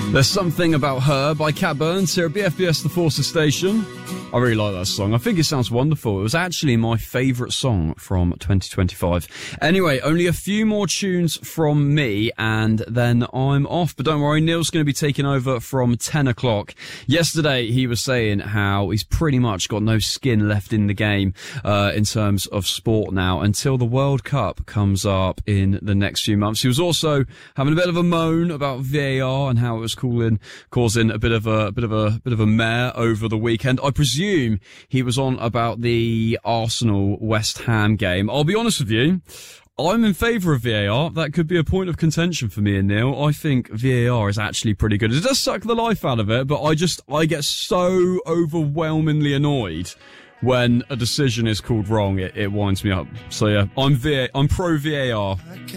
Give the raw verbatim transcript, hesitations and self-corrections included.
There's Something About Her by Cat Burns here at B F B S The Forces Station. I really like that song. I think it sounds wonderful. It was actually my favourite song from twenty twenty-five. Anyway, only a few more tunes from me and then I'm off. But don't worry, Neil's going to be taking over from ten o'clock. Yesterday, he was saying how he's pretty much got no skin left in the game uh, in terms of sport now until the World Cup comes up in the next few months. He was also having a bit of a moan about V A R and how it was causing, causing a bit of a, a bit of a bit of a mare over the weekend. I presume he was on about the Arsenal West Ham game. I'll be honest with you, I'm in favour of V A R. That could be a point of contention for me and Neil. I think V A R is actually pretty good. It does suck the life out of it, but I just, I get so overwhelmingly annoyed when a decision is called wrong. It, it winds me up. So yeah, I'm V A, I'm pro V A R.